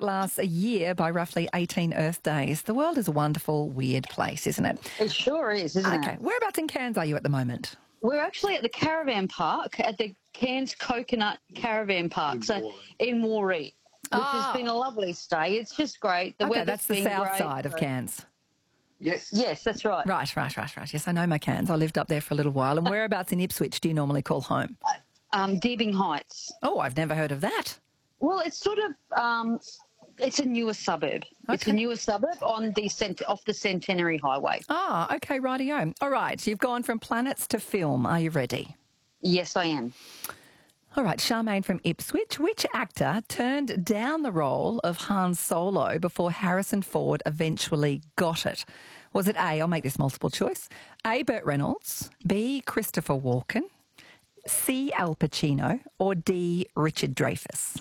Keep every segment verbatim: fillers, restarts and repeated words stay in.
outlasts a year by roughly eighteen Earth days. The world is a wonderful, weird place, isn't it? It sure is, isn't Okay. it? Whereabouts in Cairns are you at the moment? We're actually at the caravan park, at the Cairns Coconut Caravan Park, so in Moree, which Ah. has been a lovely stay. It's just great. The Okay, weather's that's the been south great, side of so- Cairns. Yes. Yes, that's right. Right, right, right, right. Yes, I know my Cairns. I lived up there for a little while. And whereabouts in Ipswich do you normally call home? Um, Deebing Heights. Oh, I've never heard of that. Well, it's sort of um, it's a newer suburb. It's a Okay. newer suburb on the cent- off the Centenary Highway. Ah, okay, rightio. All right, you've gone from planets to film. Are you ready? Yes, I am. All right, Charmaine from Ipswich. Which actor turned down the role of Han Solo before Harrison Ford eventually got it? Was it A, I'll make this multiple choice, A, Burt Reynolds, B, Christopher Walken, C, Al Pacino, or D, Richard Dreyfuss?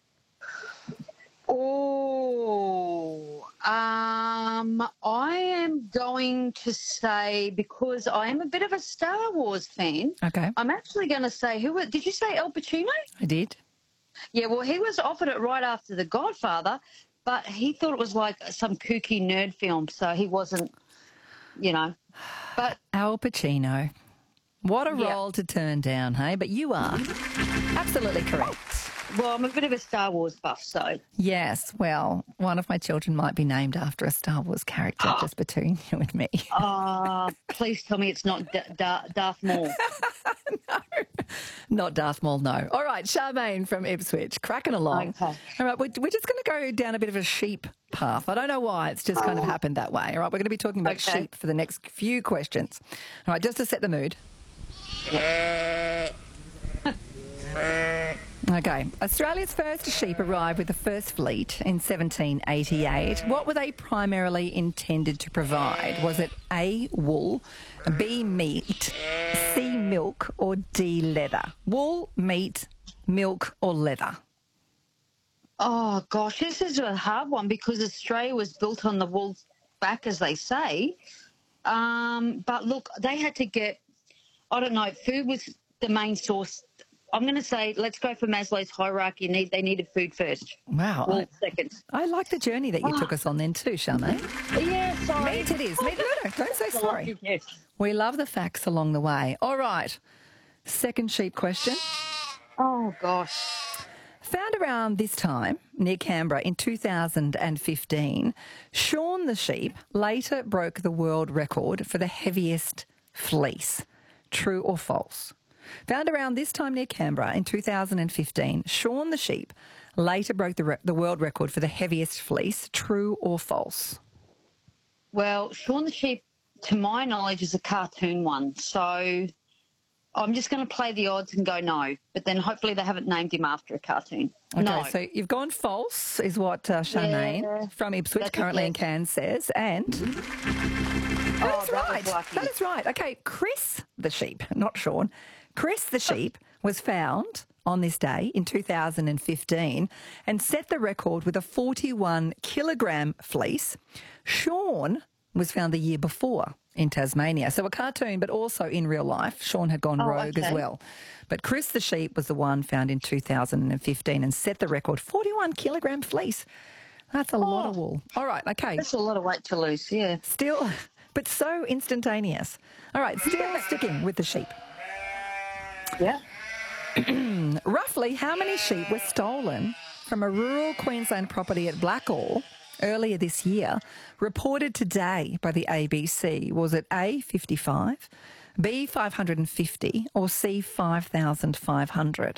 Oh, um, I am going to say, because I am a bit of a Star Wars fan, Okay, I'm actually going to say, who wa- did you say Al Pacino? I did. Yeah, well, he was offered it right after The Godfather, but he thought it was like some kooky nerd film, so he wasn't, you know. But Al Pacino. What a Yeah. role to turn down, hey? But you are absolutely correct. well, I'm a bit of a Star Wars buff, so Yes, well, one of my children might be named after a Star Wars character, just between you and me. uh, please tell me it's not D- D- Darth Maul. Not Darth Maul, no. All right, Charmaine from Ipswich, cracking along. Okay. All right, we're, we're just going to go down a bit of a sheep path. I don't know why, it's just kind of happened that way. All right, we're going to be talking about Okay. sheep for the next few questions. All right, just to set the mood. Okay. Australia's first sheep arrived with the first fleet in seventeen eighty-eight. What were they primarily intended to provide? Was it A, wool, B, meat, C, milk, or D, leather? Wool, meat, milk, or leather? Oh, gosh, this is a hard one because Australia was built on the wool's back, as they say. Um, but look, they had to get, I don't know, food was the main source. I'm going to say, let's go for Maslow's hierarchy. Need They needed food first. Wow. Wool I, second. I like the journey that you took us on then too, Charmaine. Yeah, sorry. Meat it is. Meat, no, no, don't say sorry. Yes. We love the facts along the way. All right. Second sheep question. Oh, gosh. Found around this time near Canberra in two thousand fifteen, Shaun the sheep later broke the world record for the heaviest fleece. True or false? Found around this time near Canberra in two thousand fifteen, Shaun the sheep later broke the, re- the world record for the heaviest fleece. True or false? Well, Shaun the Sheep, to my knowledge, is a cartoon one. So I'm just going to play the odds and go no. But then hopefully they haven't named him after a cartoon. Okay, no. so you've gone false, is what uh, Charmaine Yeah. from Ipswich, That's currently okay. in Cairns, says. And Oh, that is that right. was lucky. That is right. Okay, Chris the sheep, not Shaun. Chris the sheep was found on this day in two thousand fifteen and set the record with a forty-one kilogram fleece. Shaun was found the year before in Tasmania. So a cartoon, but also in real life. Shaun had gone Oh, rogue as okay. well. But Chris the sheep was the one found in two thousand fifteen and set the record, forty-one kilogram fleece. That's a lot of wool. All right, okay. That's a lot of weight to lose, yeah. Still, but so instantaneous. All right, still sticking with the sheep. Yeah. Roughly how many sheep were stolen from a rural Queensland property at Blackall earlier this year, reported today by the A B C? Was it A, fifty-five, B, five hundred fifty, or C, five thousand five hundred?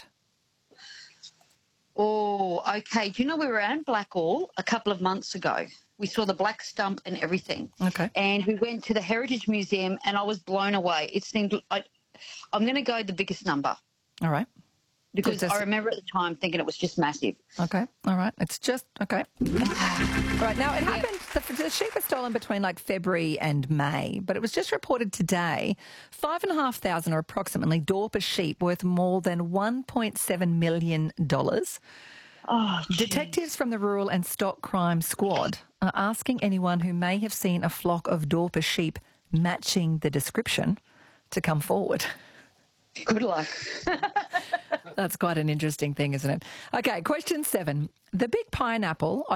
Oh, okay. Do you know we were at Blackall a couple of months ago? We saw the black stump and everything. Okay. And we went to the Heritage Museum and I was blown away. It seemed, I, I'm going to go the biggest number All right. because Good to I see. remember at the time thinking it was just massive. Okay. All right. It's just, okay. All right. Now, it happened, the, the sheep were stolen between like February and May, but it was just reported today, five and a half thousand or approximately Dorper sheep worth more than one point seven million dollars. Oh, Detectives from the Rural and Stock Crime Squad are asking anyone who may have seen a flock of Dorper sheep matching the description to come forward. good luck. That's quite an interesting thing, isn't it? Okay, question seven. The big pineapple